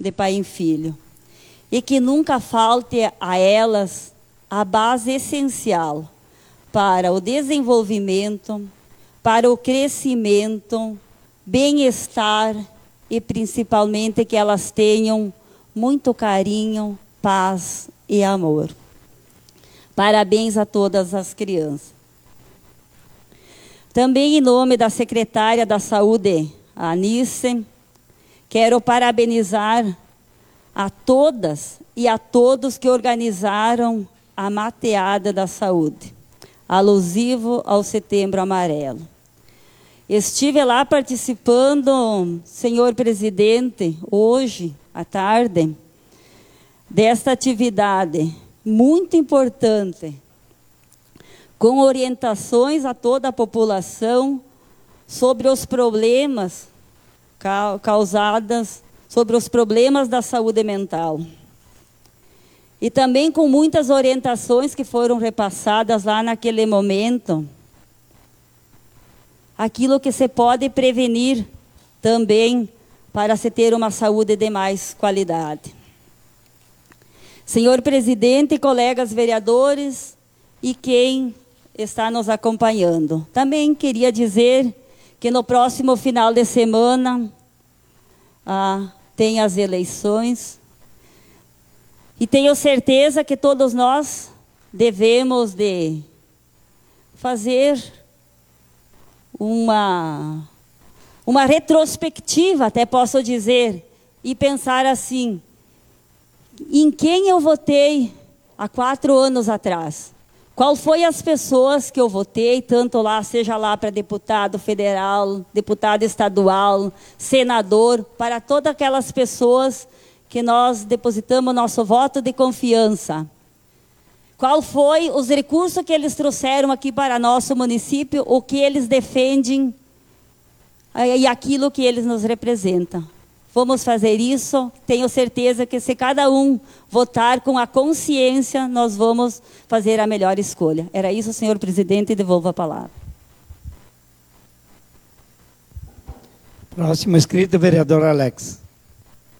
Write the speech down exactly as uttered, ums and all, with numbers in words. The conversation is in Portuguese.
de pai em filho. E que nunca falte a elas a base essencial para o desenvolvimento, para o crescimento, bem-estar e principalmente que elas tenham muito carinho, paz e amor. Parabéns a todas as crianças. Também em nome da secretária da Saúde, a Anice, quero parabenizar a todas e a todos que organizaram a Mateada da Saúde, alusivo ao Setembro Amarelo. Estive lá participando, senhor presidente, hoje à tarde, desta atividade muito importante, com orientações a toda a população sobre os problemas causados, sobre os problemas da saúde mental. E também com muitas orientações que foram repassadas lá naquele momento, aquilo que se pode prevenir também para se ter uma saúde de mais qualidade. Senhor presidente, colegas vereadores e quem está nos acompanhando. Também queria dizer que no próximo final de semana ah, tem as eleições. E tenho certeza que todos nós devemos de fazer uma, uma retrospectiva, até posso dizer, e pensar assim, em quem eu votei há quatro anos atrás? Qual foi as pessoas que eu votei, tanto lá, seja lá para deputado federal, deputado estadual, senador, para todas aquelas pessoas que nós depositamos nosso voto de confiança. Qual foi os recursos que eles trouxeram aqui para nosso município, o que eles defendem e aquilo que eles nos representam. Vamos fazer isso, tenho certeza que se cada um votar com a consciência, nós vamos fazer a melhor escolha. Era isso, senhor presidente, e devolvo a palavra. Próximo inscrito, vereador Alex.